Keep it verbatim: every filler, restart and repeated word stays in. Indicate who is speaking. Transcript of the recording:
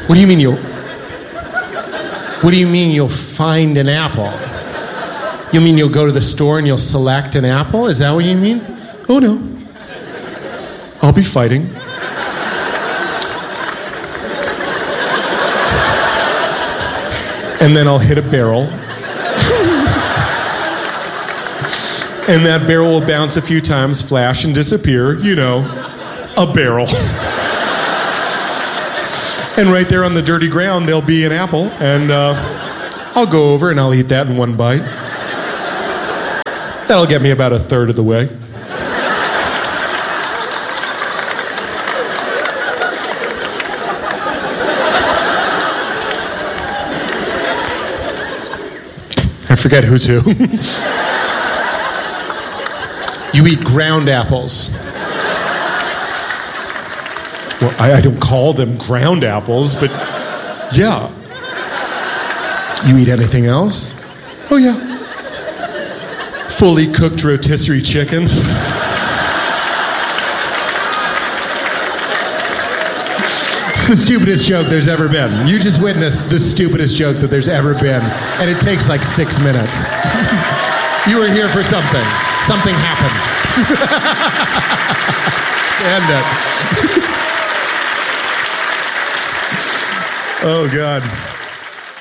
Speaker 1: What do you mean you'll... What do you mean you'll find an apple? You mean you'll go to the store and you'll select an apple? Is that what you mean? Oh, no. I'll be fighting. And then I'll hit a barrel. And that barrel will bounce a few times, flash, and disappear. You know, a barrel. And right there on the dirty ground, there'll be an apple. And uh, I'll go over and I'll eat that in one bite. That'll get me about a third of the way. I forget who's who. You eat ground apples. Well, I, I don't call them ground apples, but yeah. You eat anything else? Oh, yeah. Fully cooked rotisserie chicken. It's the stupidest joke there's ever been. You just witnessed the stupidest joke that there's ever been, and it takes like six minutes. You were here for something. Something happened. End it. Oh, God.